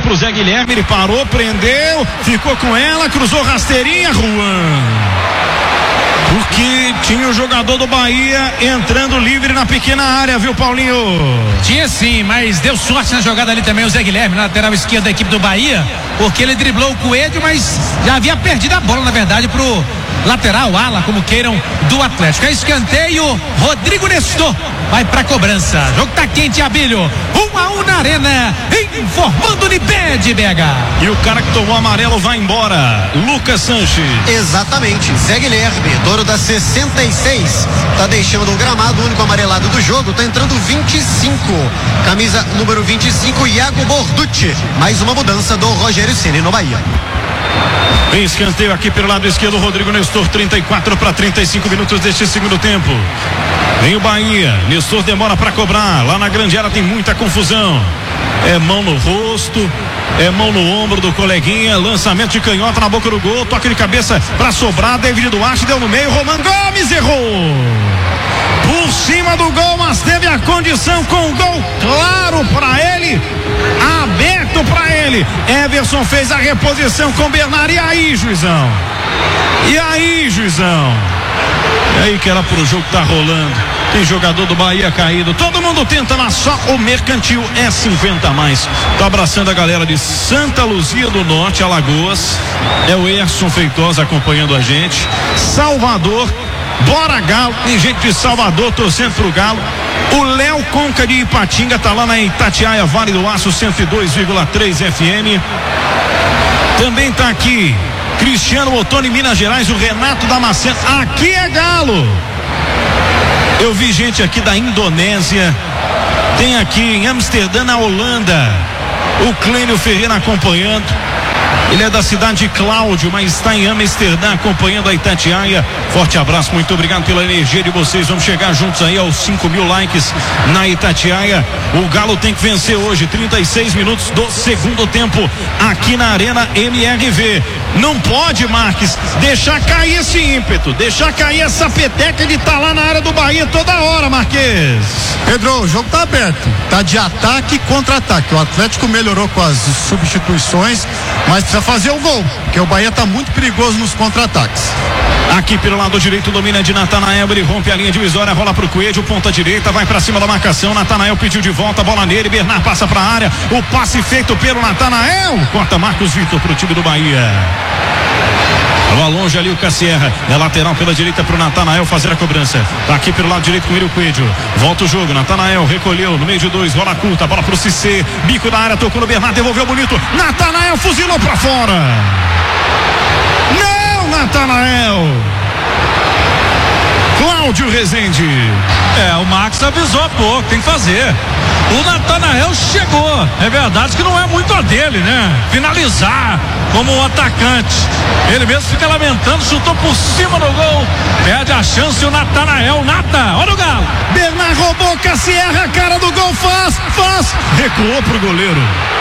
pro Zé Guilherme, ele parou, prendeu, ficou com ela, cruzou rasteirinha, Juan. Porque tinha o jogador do Bahia entrando livre na pequena área, viu, Paulinho? Tinha sim, mas deu sorte na jogada ali também o Zé Guilherme, na lateral esquerda da equipe do Bahia, porque ele driblou o Coelho, mas já havia perdido a bola, na verdade, pro lateral, ala, como queiram, do Atlético. É escanteio, Rodrigo Nestor vai pra cobrança. O jogo tá quente, Abílio. 1-1 na Arena, informando Uniped, BH. E o cara que tomou amarelo vai embora, Lucas Sanches. Exatamente, Zé Guilherme, dono da 66, tá deixando o gramado, o único amarelado do jogo, tá entrando 25, camisa número 25, Iago Borducci. Mais uma mudança do Rogério Ceni no Bahia. Vem escanteio aqui pelo lado esquerdo, Rodrigo Nestor, 34 para 35 minutos deste segundo tempo. Vem o Bahia, Nestor demora para cobrar, lá na grande área tem muita confusão. É mão no rosto, é mão no ombro do coleguinha, lançamento de canhota na boca do gol, toque de cabeça para sobrar, David Duarte deu no meio, Roman Gomes errou. Por cima do gol, mas teve a condição com o gol claro para ele, aberto para ele. Everson fez a reposição com Bernard. E aí, juizão? E aí, juizão? E aí que era pro jogo que tá rolando. Tem jogador do Bahia caído. Todo mundo tenta, mas só o Mercantil é 50 a mais. Tá abraçando a galera de Santa Luzia do Norte, Alagoas. É o Erson Feitosa acompanhando a gente. Salvador. Bora Galo, tem gente de Salvador torcendo pro Galo. O Léo Conca de Ipatinga tá lá na Itatiaia, Vale do Aço, 102,3 FM. Também tá aqui Cristiano Ottoni, Minas Gerais, o Renato Damasceno. Aqui é Galo. Eu vi gente aqui da Indonésia, tem aqui em Amsterdã, na Holanda, o Clênio Ferreira acompanhando. Ele é da cidade de Cláudio, mas está em Amsterdã acompanhando a Itatiaia. Forte abraço, muito obrigado pela energia de vocês. Vamos chegar juntos aí aos 5.000 likes na Itatiaia. O Galo tem que vencer hoje, 36 minutos do segundo tempo aqui na Arena MRV. Não pode, Marques, deixar cair esse ímpeto, deixar cair essa peteca de estar lá na área do Bahia toda hora, Marques. Pedro, o jogo tá aberto, tá de ataque e contra-ataque. O Atlético melhorou com as substituições, mas precisa fazer o gol, porque o Bahia tá muito perigoso nos contra-ataques. Aqui pelo lado direito, domina de Natanael, ele rompe a linha divisória, rola pro Coelho, ponta direita, vai pra cima da marcação, Natanael pediu de volta, bola nele, Bernard passa pra área, o passe feito pelo Natanael, corta Marcos Vitor pro time do Bahia. Lá longe ali o Cassierra, é lateral pela direita pro Natanael fazer a cobrança. Tá aqui pelo lado direito com ele o Coelho. Volta o jogo, Natanael recolheu no meio de dois, bola curta, bola pro Cissé, bico da área, tocou no Bernard, devolveu bonito. Natanael fuzilou pra fora. Não, Natanael. Cláudio Rezende. O Max avisou há pouco, tem que fazer. O Natanael chegou, é verdade que não é muito a dele, né? Finalizar como um atacante. Ele mesmo fica lamentando, chutou por cima do gol, perde a chance o Natanael. Olha o Galo. Bernard roubou, Cassierra, a cara do gol, faz, recuou pro goleiro.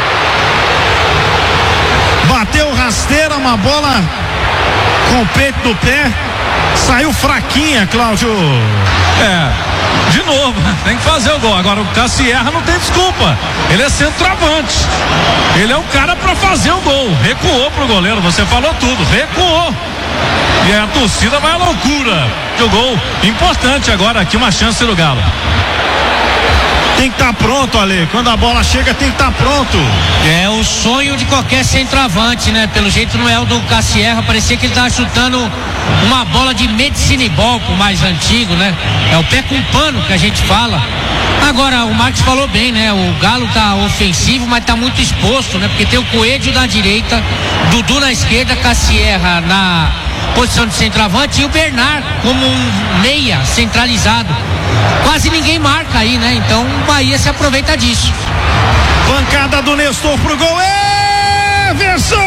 Bateu rasteira, uma bola com o peito do pé, saiu fraquinha, Cláudio. De novo, tem que fazer o gol. Agora o Cassierra não tem desculpa. Ele é centroavante. Ele é o cara pra fazer o gol. Recuou pro goleiro, você falou tudo. Recuou. E a torcida vai à loucura. O gol importante agora aqui, uma chance do Galo. Tem que estar pronto, Ale. Quando a bola chega, tem que estar pronto. É o sonho de qualquer centroavante, né? Pelo jeito não é o do Cassierra. Parecia que ele tava chutando uma bola de medicine ball, pro mais antigo, né? É o pé com pano que a gente fala. Agora, o Marcos falou bem, né? O Galo tá ofensivo, mas tá muito exposto, né? Porque tem o Coelho na direita, Dudu na esquerda, Cassierra na posição de centroavante e o Bernard como um meia centralizado. Quase ninguém marca aí, né? Então o Bahia se aproveita disso. Pancada do Nestor pro gol. Everson!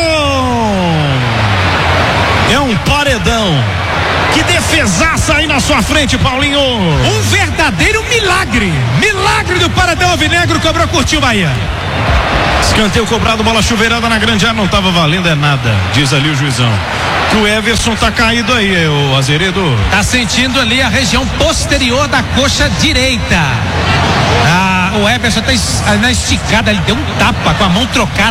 É um paredão. Que defesaça aí na sua frente, Paulinho. Um verdadeiro milagre. Milagre do paredão alvinegro, cobrou, curtiu o Bahia. Escanteio cobrado, bola chuveirada na grande área, não estava valendo nada, diz ali o juizão. Que o Everson tá caído aí, o Azeredo. Tá sentindo ali a região posterior da coxa direita. O Everson tá na esticada, ele deu um tapa com a mão trocada.